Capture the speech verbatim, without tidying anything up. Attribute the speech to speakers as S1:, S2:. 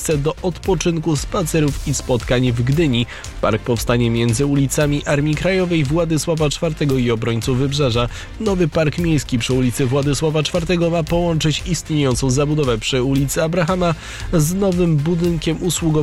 S1: miejsce do odpoczynku, spacerów i spotkań w Gdyni. Park powstanie między ulicami Armii Krajowej, Władysława czwartego i Obrońców Wybrzeża. Nowy park miejski przy ulicy Władysława czwartego ma połączyć istniejącą zabudowę przy ulicy Abrahama z nowym budynkiem usługowym